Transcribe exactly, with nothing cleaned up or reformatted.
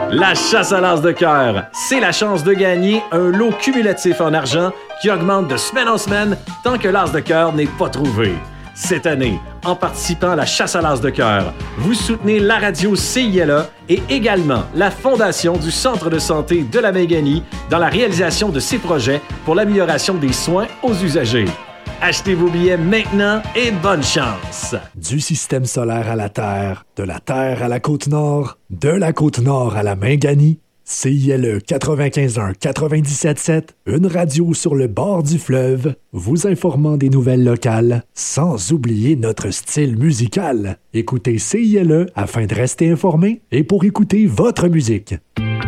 La chasse à l'as de cœur, c'est la chance de gagner un lot cumulatif en argent qui augmente de semaine en semaine tant que l'as de cœur n'est pas trouvé. Cette année, en participant à la chasse à l'as de cœur, vous soutenez la radio C I L A et également la Fondation du Centre de santé de la Méganie dans la réalisation de ces projets pour l'amélioration des soins aux usagers. Achetez vos billets maintenant et bonne chance! Du système solaire à la Terre, de la Terre à la Côte-Nord, de la Côte-Nord à la Minganie, C I L E quatre-vingt-quinze un quatre-vingt-dix-sept sept, une radio sur le bord du fleuve, vous informant des nouvelles locales, sans oublier notre style musical. Écoutez C I L E afin de rester informé et pour écouter votre musique.